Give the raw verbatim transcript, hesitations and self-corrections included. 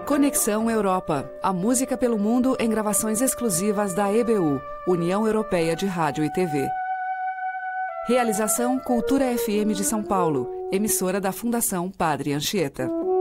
Conexão Europa. A música pelo mundo em gravações exclusivas da E B U, União Europeia de Rádio e T V. Realização Cultura F M de São Paulo, emissora da Fundação Padre Anchieta.